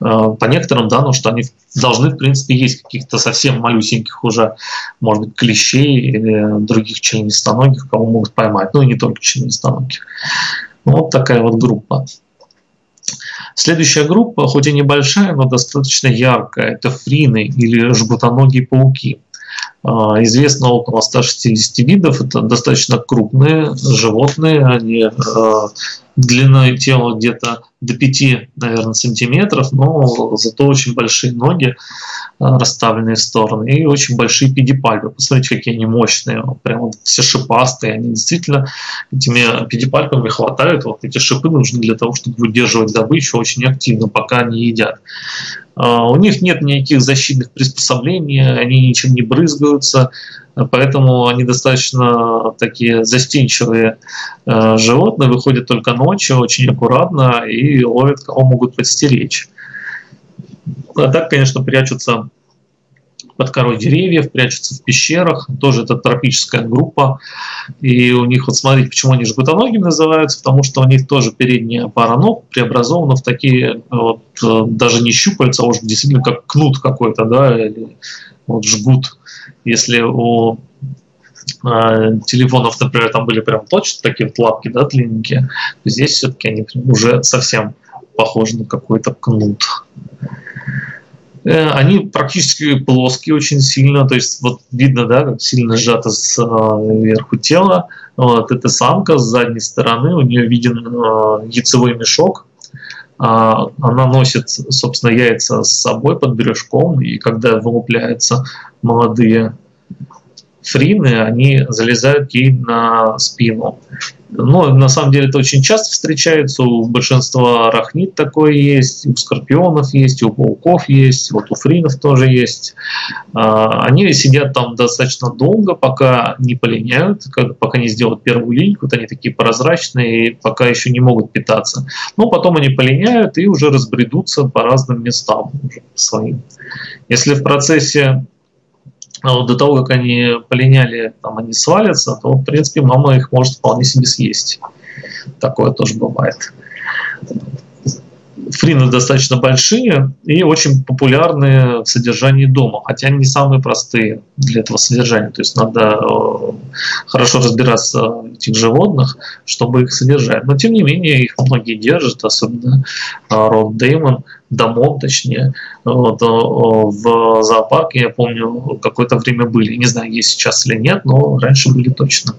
по некоторым данным, что они должны, в принципе, есть каких-то совсем малюсеньких уже, может быть, клещей или других членистоногих, кого могут поймать. Ну и не только членистоногих. Вот такая вот группа. Следующая группа, хоть и небольшая, но достаточно яркая, это фрины или жгутоногие пауки. Известно около 160 видов, это достаточно крупные животные, они длиной тела где-то до 5, наверное, сантиметров, но зато очень большие ноги, расставленные в стороны, и очень большие педипальпы. Посмотрите, какие они мощные, прям вот все шипастые, они действительно этими педипальпами хватают, вот эти шипы нужны для того, чтобы выдерживать добычу очень активно, пока они едят. У них нет никаких защитных приспособлений, они ничем не брызгаются, поэтому они достаточно такие застенчивые животные, выходят только ночью, очень аккуратно и ловят, кого могут подстеречь. А так, конечно, прячутся под корой деревьев, прячутся в пещерах, тоже это тропическая группа. И у них, вот смотрите, почему они жгутоногими называются, потому что у них тоже передняя пара ног преобразована в такие, вот, даже не щупальца, а уже действительно как кнут какой-то, да, или вот жгут. Если у телефонов, например, там были прям точно такие вот лапки, да, длинненькие, то здесь все-таки они уже совсем похожи на какой-то кнут. Они практически плоские очень сильно, то есть вот видно, да, как сильно сжато сверху тело. Вот, это самка с задней стороны, у нее виден яйцевой мешок. Она носит, собственно, яйца с собой под брюшком, и когда вылупляются молодые фрины, они залезают ей на спину. Но на самом деле это очень часто встречается, у большинства арахнид такое есть, у скорпионов есть, у пауков есть, вот у фринов тоже есть. Они сидят там достаточно долго, пока не полиняют, пока не сделают первую линьку, вот они такие прозрачные, и пока еще не могут питаться. Но потом они полиняют и уже разбредутся по разным местам уже своим. Если в процессе до того, как они полиняли, там они свалятся, то, в принципе, мама их может вполне себе съесть. Такое тоже бывает. Фрины достаточно большие и очень популярные в содержании дома, хотя они не самые простые для этого содержания. То есть надо хорошо разбираться в этих животных, чтобы их содержать. Но тем не менее их многие держат, особенно род Деймон, Дамон точнее. Вот, в зоопарке, я помню, какое-то время были. Не знаю, есть сейчас или нет, но раньше были точно.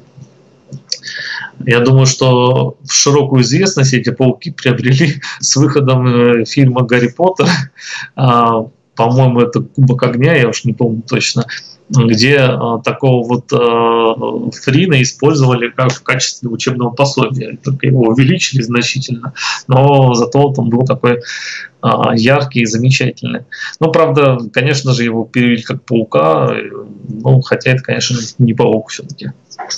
Я думаю, что в широкую известность эти пауки приобрели с выходом фильма «Гарри Поттер». По-моему, это «Кубок огня», я уж не помню точно, где такого вот фрина использовали как в качестве учебного пособия. Только его увеличили значительно, но зато он был такой яркий и замечательный. Но, правда, конечно же, его перевели как паука, ну, хотя это, конечно, не паук все-таки.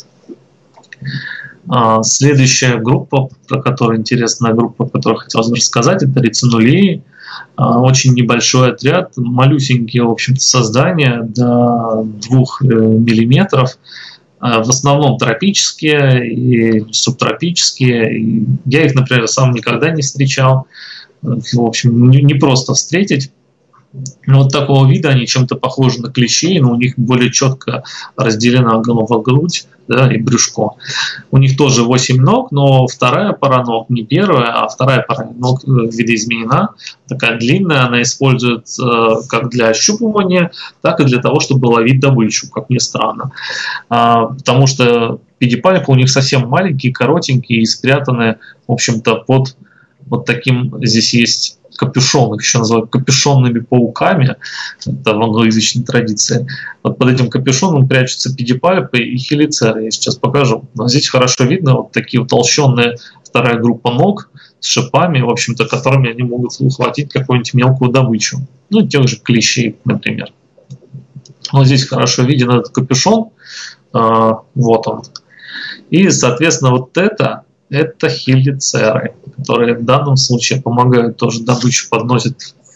Следующая группа, про которую интересная группа, о которой хотелось бы рассказать, это рицинулеи. Очень небольшой отряд, малюсенькие, в общем-то, создания до 2 миллиметров. В основном тропические и субтропические. И я их, например, сам никогда не встречал. В общем, не просто встретить. Но вот такого вида они чем-то похожи на клещей, но у них более четко разделена голова, грудь, да, и брюшко. У них тоже 8 ног, но вторая пара ног, не первая, а вторая пара ног видоизменена, такая длинная, она используется как для ощупывания, так и для того, чтобы ловить добычу, как ни странно. Потому что педипальпы у них совсем маленькие, коротенькие и спрятаны, в общем-то, под вот таким, здесь есть капюшон, их еще называют капюшонными пауками, это в англоязычной традиции. Вот под этим капюшоном прячутся педипальпы и хелицеры, я сейчас покажу. Но здесь хорошо видно вот такие утолщенные вторая группа ног с шипами, в общем-то, которыми они могут ухватить какую-нибудь мелкую добычу. Ну, тех же клещей, например. Вот здесь хорошо виден этот капюшон, вот он. И, соответственно, вот это хелицеры, которые в данном случае помогают тоже добычу, подносят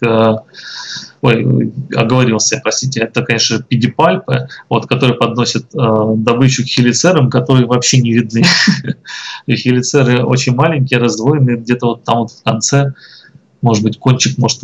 оговорился, простите, это, конечно, педипальпы, вот, которые подносят добычу к хелицерам, которые вообще не видны. И хелицеры очень маленькие, раздвоенные, где-то вот там вот в конце, может быть, кончик может